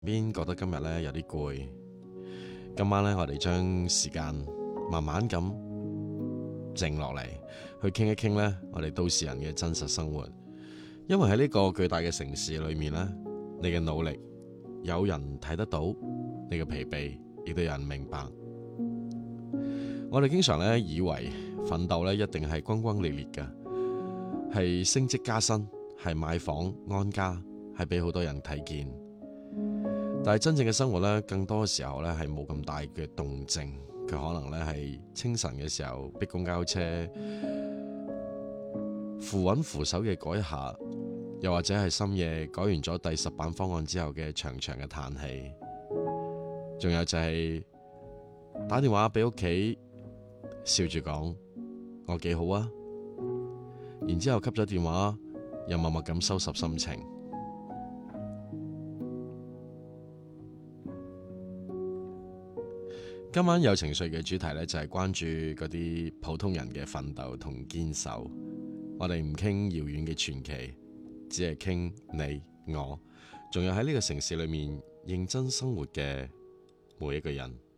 邊覺得今日呢有啲攰，今晚呢，我哋將時間慢慢咁靜落嚟，去傾一傾呢我哋都市人嘅真實生活。因為喺呢個巨大嘅城市裏面呢，你嘅努力有人睇得到，你嘅疲憊亦都有人明白。我哋經常呢以為奮鬥呢一定係轟轟烈烈嘅，係升職加薪，係買房安家，係俾好多人睇見。但係真正嘅生活呢，更多嘅時候呢係冇咁大嘅動靜。佢可能呢係清晨嘅時候逼公交車，扶穩扶手嘅嗰一下，又或者係深夜改完咗第10版方案之後嘅長長嘅嘆氣，仲有就係打電話俾屋企，笑住講我幾好啊，然之後吸咗電話，又默默咁收拾心情。今晚有情緒嘅主題呢，就係關注嗰啲普通人嘅奮鬥同堅守。我哋唔傾遙遠嘅傳奇，只係傾你我，仲有喺呢個城市裏面認真生活嘅每一個人。